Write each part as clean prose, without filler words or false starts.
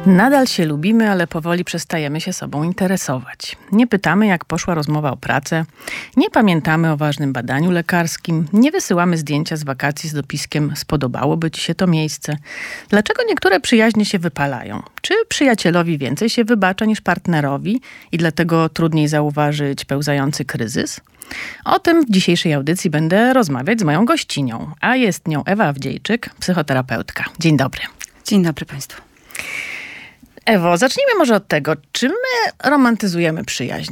Nadal się lubimy, ale powoli przestajemy się sobą interesować. Nie pytamy, jak poszła rozmowa o pracę, nie pamiętamy o ważnym badaniu lekarskim, nie wysyłamy zdjęcia z wakacji z dopiskiem „spodobałoby ci się to miejsce”. Dlaczego niektóre przyjaźnie się wypalają? Czy przyjacielowi więcej się wybacza niż partnerowi i dlatego trudniej zauważyć pełzający kryzys? O tym w dzisiejszej audycji będę rozmawiać z moją gościnią, a jest nią Ewa Awdziejczyk, psychoterapeutka. Dzień dobry. Dzień dobry Państwu. Ewo, zacznijmy może od tego, czy my romantyzujemy przyjaźń?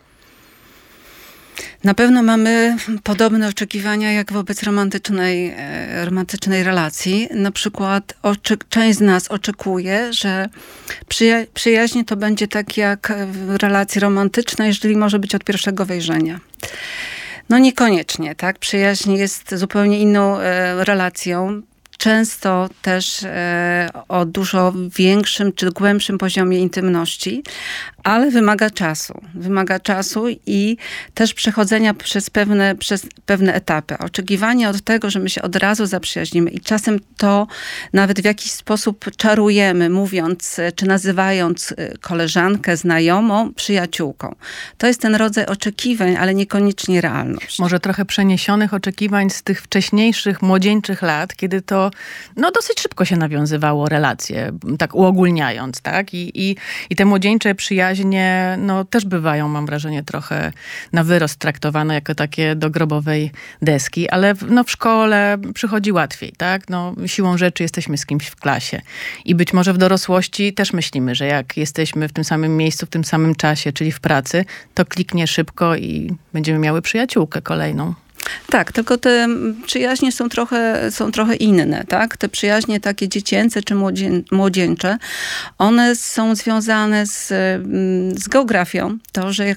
Na pewno mamy podobne oczekiwania jak wobec romantycznej relacji. Na przykład część z nas oczekuje, że przyjaźń to będzie tak jak w relacji romantycznej, jeżeli może być od pierwszego wejrzenia. No niekoniecznie, tak? Przyjaźń jest zupełnie inną relacją. Często też o dużo większym czy głębszym poziomie intymności, ale wymaga czasu. Wymaga czasu i też przechodzenia przez pewne etapy. Oczekiwanie od tego, że my się od razu zaprzyjaźnimy i czasem to nawet w jakiś sposób czarujemy, mówiąc czy nazywając koleżankę, znajomą, przyjaciółką. To jest ten rodzaj oczekiwań, ale niekoniecznie realność. Może trochę przeniesionych oczekiwań z tych wcześniejszych, młodzieńczych lat, kiedy to dosyć szybko się nawiązywało relacje, tak uogólniając, tak? I te młodzieńcze przyjaźnie też bywają, mam wrażenie, trochę na wyrost traktowane jako takie do grobowej deski, ale w szkole przychodzi łatwiej, tak? Siłą rzeczy jesteśmy z kimś w klasie. I być może w dorosłości też myślimy, że jak jesteśmy w tym samym miejscu, w tym samym czasie, czyli w pracy, to kliknie szybko i będziemy miały przyjaciółkę kolejną. Tak, tylko te przyjaźnie są trochę inne, tak? Te przyjaźnie takie dziecięce czy młodzieńcze, one są związane z geografią. To, że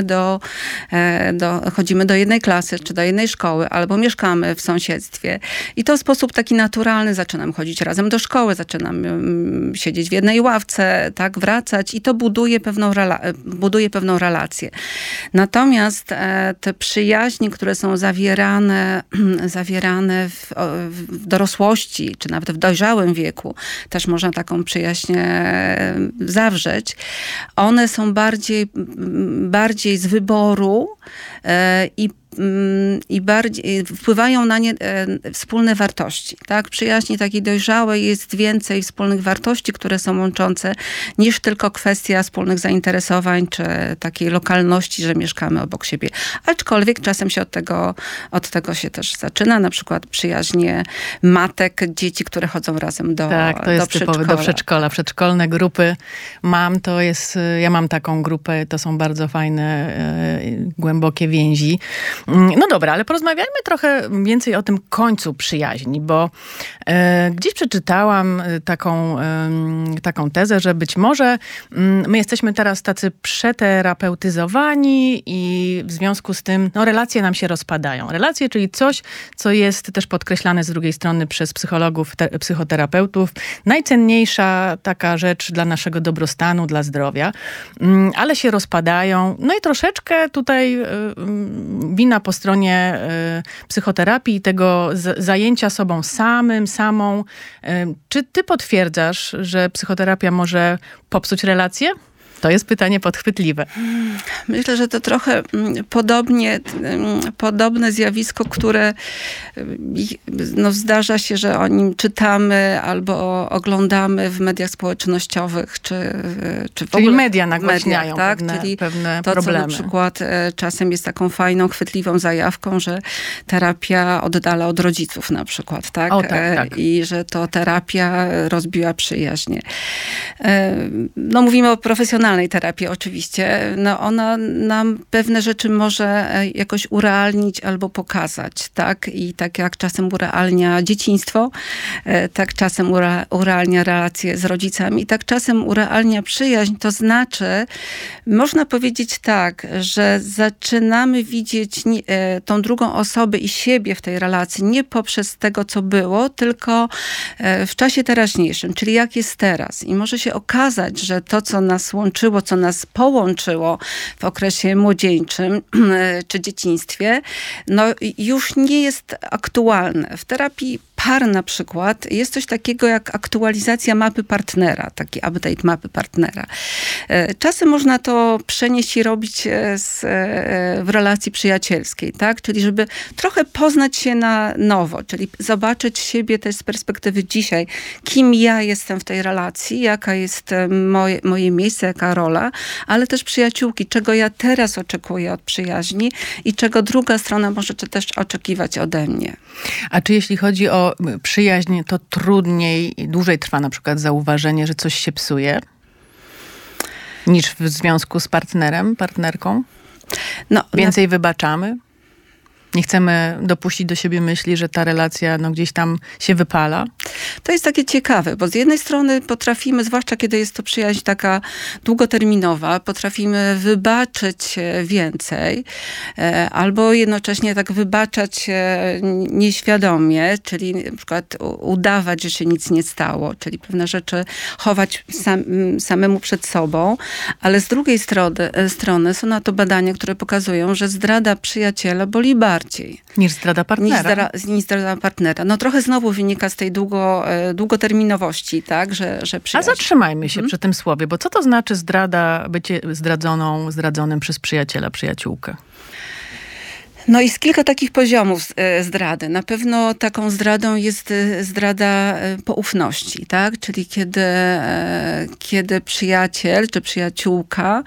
chodzimy do jednej klasy czy do jednej szkoły, albo mieszkamy w sąsiedztwie. I to w sposób taki naturalny zaczynamy chodzić razem do szkoły, zaczynamy siedzieć w jednej ławce, tak? Wracać i to buduje pewną relację. Natomiast te przyjaźnie, które są zawierane w dorosłości, czy nawet w dojrzałym wieku, też można taką przyjaźń zawrzeć. One są bardziej z wyboru i bardziej wpływają na nie wspólne wartości. Tak? Przyjaźni takiej dojrzałej jest więcej wspólnych wartości, które są łączące, niż tylko kwestia wspólnych zainteresowań, czy takiej lokalności, że mieszkamy obok siebie. Aczkolwiek czasem się od tego się też zaczyna. Na przykład przyjaźnie matek, dzieci, które chodzą razem do przedszkola. Tak, to jest typowe do przedszkola. Przedszkolne grupy ja mam taką grupę, to są bardzo fajne, głębokie więzi. No dobra, ale porozmawiajmy trochę więcej o tym końcu przyjaźni, bo gdzieś przeczytałam taką tezę, że być może my jesteśmy teraz tacy przeterapeutyzowani i w związku z tym relacje nam się rozpadają. Relacje, czyli coś, co jest też podkreślane z drugiej strony przez psychologów, psychoterapeutów. Najcenniejsza taka rzecz dla naszego dobrostanu, dla zdrowia, ale się rozpadają. No i troszeczkę tutaj wina po stronie psychoterapii i tego zajęcia sobą samą. Czy ty potwierdzasz, że psychoterapia może popsuć relacje? To jest pytanie podchwytliwe. Myślę, że to trochę podobne zjawisko, które zdarza się, że o nim czytamy albo oglądamy w mediach społecznościowych, czy w ogóle czyli media nagłaśniają tak? pewne to, problemy. Co na przykład czasem jest taką fajną, chwytliwą zajawką, że terapia oddala od rodziców na przykład, tak? Tak. I że to terapia rozbiła przyjaźnie. Mówimy o profesjonalnej terapii oczywiście. Ona nam pewne rzeczy może jakoś urealnić albo pokazać, tak? I tak jak czasem urealnia dzieciństwo, tak czasem urealnia relacje z rodzicami, tak czasem urealnia przyjaźń. To znaczy, można powiedzieć tak, że zaczynamy widzieć tą drugą osobę i siebie w tej relacji nie poprzez tego, co było, tylko w czasie teraźniejszym, czyli jak jest teraz. I może się okazać, że to, co nas łączyło, co nas połączyło w okresie młodzieńczym czy dzieciństwie, już nie jest aktualne. W terapii par na przykład jest coś takiego jak aktualizacja mapy partnera, taki update mapy partnera. Czasem można to przenieść i robić w relacji przyjacielskiej, tak? Czyli żeby trochę poznać się na nowo, czyli zobaczyć siebie też z perspektywy dzisiaj, kim ja jestem w tej relacji, jaka jest moje miejsce, jaka rola, ale też przyjaciółki, czego ja teraz oczekuję od przyjaźni i czego druga strona może też oczekiwać ode mnie. A czy jeśli chodzi o przyjaźń, to trudniej i dłużej trwa na przykład zauważenie, że coś się psuje, niż w związku z partnerem, partnerką? Więcej wybaczamy? Nie chcemy dopuścić do siebie myśli, że ta relacja gdzieś tam się wypala? To jest takie ciekawe, bo z jednej strony potrafimy, zwłaszcza kiedy jest to przyjaźń taka długoterminowa, potrafimy wybaczyć więcej, albo jednocześnie tak wybaczać nieświadomie, czyli na przykład udawać, że się nic nie stało, czyli pewne rzeczy chować samemu przed sobą, ale z drugiej strony są na to badania, które pokazują, że zdrada przyjaciela boli bardziej. Niż zdrada partnera. Niż zdrada partnera. No trochę znowu wynika z tej długoterminowości, tak, że przyjaźń. A zatrzymajmy się przy tym słowie, bo co to znaczy bycie zdradzonym przez przyjaciela, przyjaciółkę? No jest kilka takich poziomów zdrady. Na pewno taką zdradą jest zdrada poufności, tak? Czyli kiedy przyjaciel czy przyjaciółka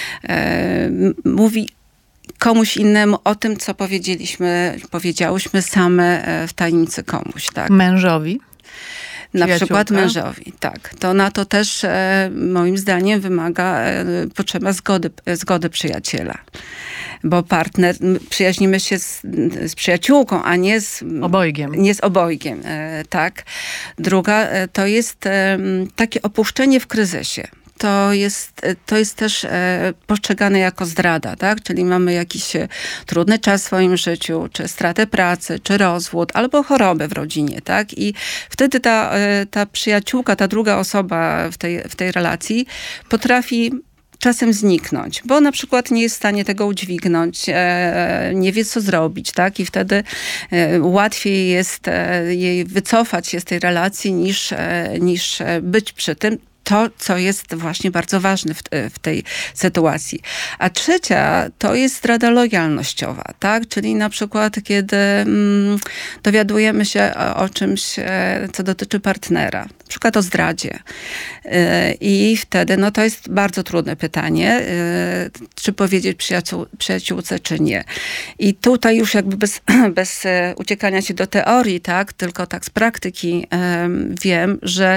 mówi komuś innemu o tym, co powiedziałyśmy same w tajemnicy komuś, tak? Mężowi? Na przykład mężowi, tak. To na to też moim zdaniem potrzeba zgody przyjaciela. Bo przyjaźnimy się z przyjaciółką, a nie z obojgiem. Nie z obojgiem, tak. Druga to jest takie opuszczenie w kryzysie. To jest też postrzegane jako zdrada, tak? Czyli mamy jakiś trudny czas w swoim życiu, czy stratę pracy, czy rozwód, albo chorobę w rodzinie, tak? I wtedy ta przyjaciółka, ta druga osoba w tej relacji potrafi czasem zniknąć, bo na przykład nie jest w stanie tego udźwignąć, nie wie co zrobić, tak? I wtedy łatwiej jest jej wycofać się z tej relacji niż być przy tym. To, co jest właśnie bardzo ważne w tej sytuacji. A trzecia to jest zdrada lojalnościowa, tak? Czyli na przykład, kiedy dowiadujemy się o czymś, co dotyczy partnera, na przykład o zdradzie. I wtedy, to jest bardzo trudne pytanie, czy powiedzieć przyjaciółce, czy nie. I tutaj już jakby bez uciekania się do teorii, tak? Tylko tak z praktyki wiem, że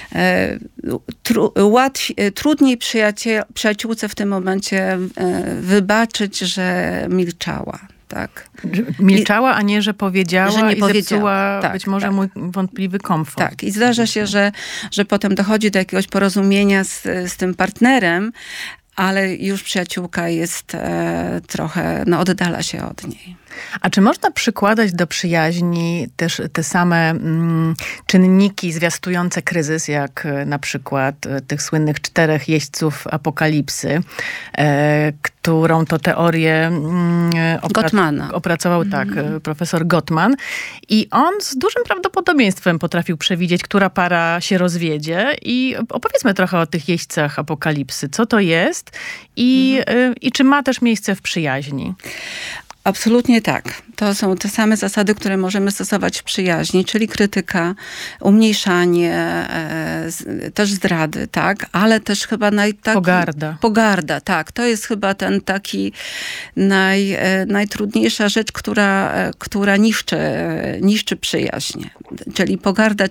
trudniej przyjaciółce w tym momencie wybaczyć, że milczała. Tak. Milczała, a nie, że powiedziała że nie i zepsuła tak, być może mój wątpliwy komfort. Tak. I zdarza się, że potem dochodzi do jakiegoś porozumienia z tym partnerem, ale już przyjaciółka jest trochę, oddala się od niej. A czy można przykładać do przyjaźni też te same czynniki zwiastujące kryzys, jak na przykład tych słynnych 4 jeźdźców apokalipsy, którą to teorię opracował profesor Gottman. I on z dużym prawdopodobieństwem potrafił przewidzieć, która para się rozwiedzie. I opowiedzmy trochę o tych jeźdźcach apokalipsy. Co to jest i czy ma też miejsce w przyjaźni? Absolutnie tak. To są te same zasady, które możemy stosować w przyjaźni, czyli krytyka, umniejszanie, też zdrady, tak? Ale też chyba pogarda, tak. To jest chyba ten taki najtrudniejsza rzecz, która niszczy przyjaźń. Czyli pogarda,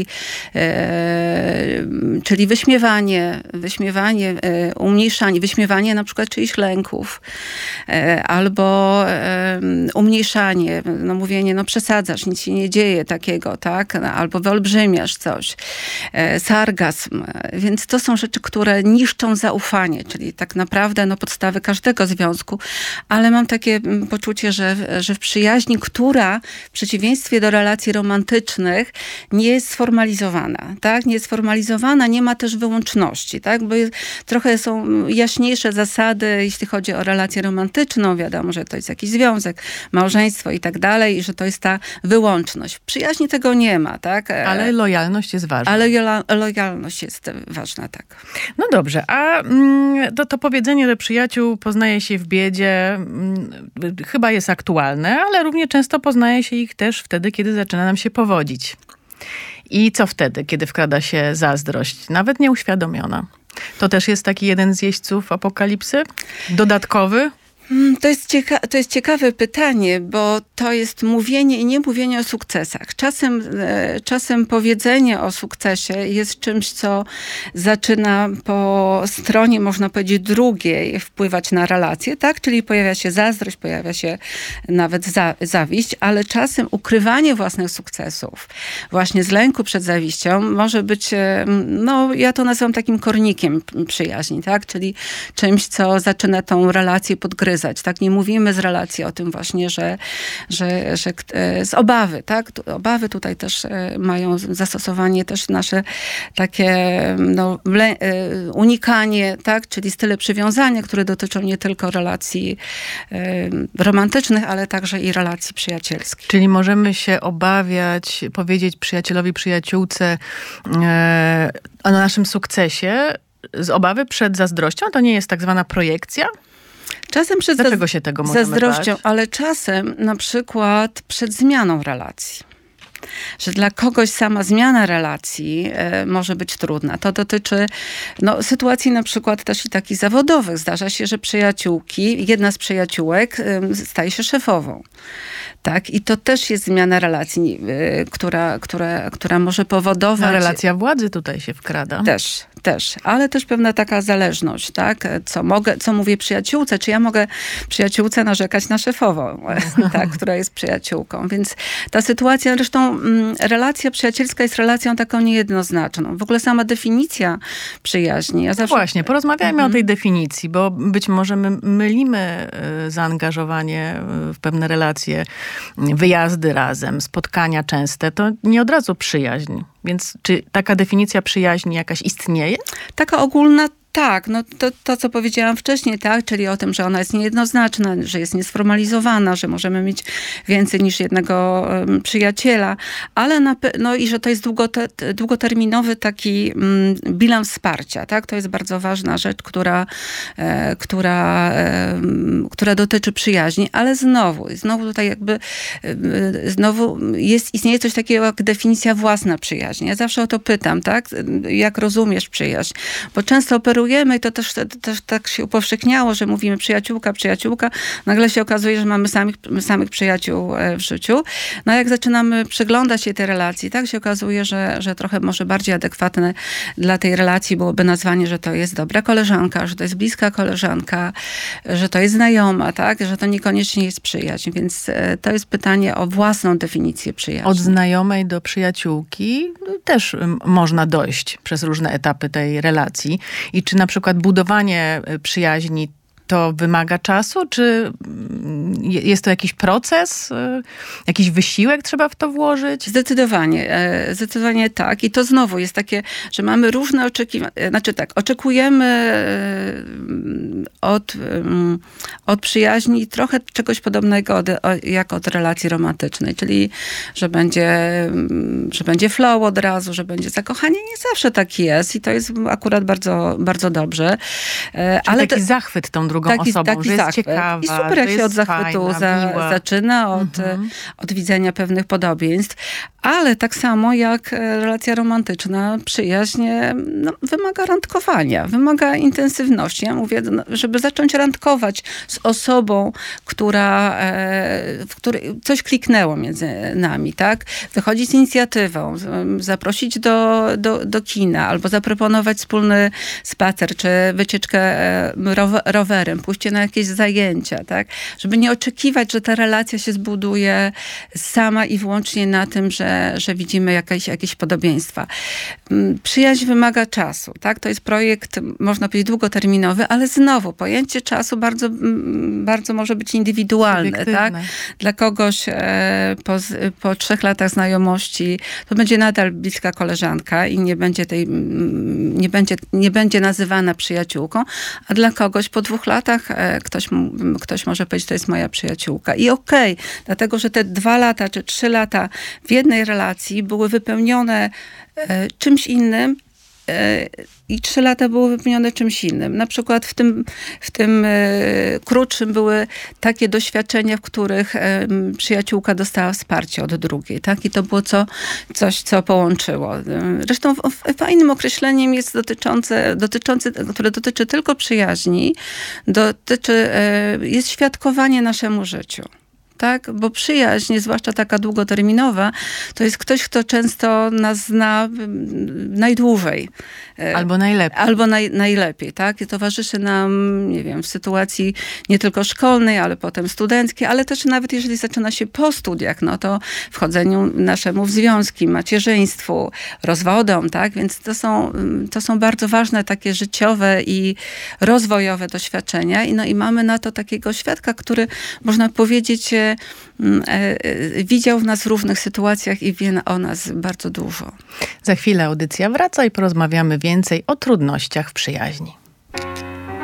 czyli wyśmiewanie, umniejszanie, wyśmiewanie na przykład czyichś lęków, albo umniejszanie, mówienie, przesadzasz, nic się nie dzieje takiego, tak? Albo wyolbrzymiasz coś. Sargazm. Więc to są rzeczy, które niszczą zaufanie, czyli tak naprawdę podstawy każdego związku, ale mam takie poczucie, że w przyjaźni, która w przeciwieństwie do relacji romantycznych nie jest sformalizowana, tak? Nie jest sformalizowana, nie ma też wyłączności, tak? Bo trochę są jaśniejsze zasady, jeśli chodzi o relację romantyczną. Wiadomo, że to jest jakiś związek, małżeństwo i tak dalej, i że to jest ta wyłączność. W przyjaźni tego nie ma, tak? Ale lojalność jest ważna. Ale lojalność jest ważna, tak. No dobrze, a to powiedzenie, że przyjaciół poznaje się w biedzie, chyba jest aktualne, ale równie często poznaje się ich też wtedy, kiedy zaczyna nam się powodzić. I co wtedy, kiedy wkrada się zazdrość, nawet nieuświadomiona? To też jest taki jeden z jeźdźców apokalipsy? Dodatkowy? To jest ciekawe pytanie, bo to jest mówienie i nie mówienie o sukcesach. Czasem powiedzenie o sukcesie jest czymś, co zaczyna po stronie, można powiedzieć, drugiej wpływać na relacje, tak? Czyli pojawia się zazdrość, pojawia się nawet zawiść, ale czasem ukrywanie własnych sukcesów, właśnie z lęku przed zawiścią, może być, no ja to nazywam takim kornikiem przyjaźni, tak? Czyli czymś, co zaczyna tą relację podgryzać. Tak, nie mówimy z relacji o tym właśnie, że z obawy, tak? Obawy tutaj też mają zastosowanie też nasze takie unikanie, tak? Czyli style przywiązania, które dotyczą nie tylko relacji romantycznych, ale także i relacji przyjacielskich. Czyli możemy się obawiać, powiedzieć przyjacielowi, przyjaciółce o naszym sukcesie z obawy przed zazdrością? To nie jest tak zwana projekcja? Czasem przed Dlaczego się tego możemy zazdrością, bać? ale czasem na przykład przed zmianą relacji. Że dla kogoś sama zmiana relacji może być trudna. To dotyczy sytuacji na przykład też i takich zawodowych. Zdarza się, że jedna z przyjaciółek staje się szefową. Tak? I to też jest zmiana relacji, która może powodować... Relacja władzy tutaj się wkrada. Też. Ale też pewna taka zależność, tak? Co mówię przyjaciółce? Czy ja mogę przyjaciółce narzekać na szefową, tak? Która jest przyjaciółką? Więc ta sytuacja, zresztą relacja przyjacielska jest relacją taką niejednoznaczną. W ogóle sama definicja przyjaźni. Właśnie, porozmawiajmy o tej definicji, bo być może my mylimy zaangażowanie w pewne relacje, wyjazdy razem, spotkania częste. To nie od razu przyjaźń. Więc czy taka definicja przyjaźni jakaś istnieje? Taka ogólna, tak. To, co powiedziałam wcześniej, tak? Czyli o tym, że ona jest niejednoznaczna, że jest niesformalizowana, że możemy mieć więcej niż jednego przyjaciela, ale i że to jest długoterminowy taki bilans wsparcia, tak? To jest bardzo ważna rzecz, która dotyczy przyjaźni, ale znowu tutaj jakby istnieje coś takiego jak definicja własna przyjaźni. Ja zawsze o to pytam, tak? Jak rozumiesz przyjaźń? Bo często operujemy i to też tak się upowszechniało, że mówimy przyjaciółka. Nagle się okazuje, że mamy samych przyjaciół w życiu. No a jak zaczynamy przyglądać się tej relacji, tak się okazuje, że trochę może bardziej adekwatne dla tej relacji byłoby nazwanie, że to jest dobra koleżanka, że to jest bliska koleżanka, że to jest znajoma, tak? Że to niekoniecznie jest przyjaźń. Więc to jest pytanie o własną definicję przyjaźni. Od znajomej do przyjaciółki też można dojść przez różne etapy tej relacji. I czy na przykład budowanie przyjaźni to wymaga czasu? Czy jest to jakiś proces? Jakiś wysiłek trzeba w to włożyć? Zdecydowanie tak. I to znowu jest takie, że mamy różne oczekiwania. Znaczy tak, oczekujemy od przyjaźni trochę czegoś podobnego jak od relacji romantycznej. Czyli, że będzie flow od razu, że będzie zakochanie. Nie zawsze tak jest. I to jest akurat bardzo, bardzo dobrze. Ale taki zachwyt tą drugą osobą, że jest zachwyt. Ciekawa, I super, jak się od zachwytu zaczyna, od widzenia pewnych podobieństw, ale tak samo jak relacja romantyczna, przyjaźń wymaga randkowania, wymaga intensywności. Ja mówię, żeby zacząć randkować z osobą, w której coś kliknęło między nami, tak? Wychodzić z inicjatywą, zaprosić do kina, albo zaproponować wspólny spacer, czy wycieczkę rowerem, spacerem, pójście na jakieś zajęcia, tak? Żeby nie oczekiwać, że ta relacja się zbuduje sama i wyłącznie na tym, że widzimy jakieś podobieństwa. Przyjaźń wymaga czasu, tak? To jest projekt, można powiedzieć, długoterminowy, ale znowu pojęcie czasu bardzo może być indywidualne, tak? Dla kogoś po 3 latach znajomości to będzie nadal bliska koleżanka i nie będzie nazywana przyjaciółką, a dla kogoś po 2 latach ktoś może powiedzieć, to jest moja przyjaciółka. I okej, dlatego, że te 2 lata czy 3 lata w jednej relacji były wypełnione czymś innym, i 3 lata były wypełnione czymś innym. Na przykład w tym krótszym były takie doświadczenia, w których przyjaciółka dostała wsparcie od drugiej, tak? I to było coś, co połączyło. Zresztą fajnym określeniem jest które dotyczy tylko przyjaźni, jest świadkowanie naszemu życiu. Tak? Bo przyjaźń, zwłaszcza taka długoterminowa, to jest ktoś, kto często nas zna najdłużej. Albo najlepiej. Albo najlepiej, tak? I towarzyszy nam, nie wiem, w sytuacji nie tylko szkolnej, ale potem studenckiej, ale też nawet jeżeli zaczyna się po studiach, no to wchodzeniu naszemu w związki, macierzyństwu, rozwodom, tak? Więc to są bardzo ważne takie życiowe i rozwojowe doświadczenia. I mamy na to takiego świadka, który, można powiedzieć, widział w nas w różnych sytuacjach i wie o nas bardzo dużo. Za chwilę audycja wraca i porozmawiamy więcej o trudnościach w przyjaźni.